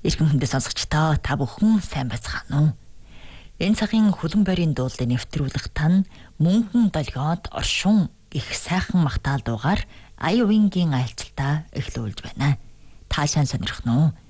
Иргэн хүндээ сонсогчдоо та бүхэн сайн байцгаана уу? Энэ цагийн хөлөн борийн дуулыг нэвтрүүлэх тань мөнгөн долгиод оршин гих сайхан магтаал дуугаар ая уянгийн айлчлалтаа эхлүүлж байна. Таашаан сонирхно уу?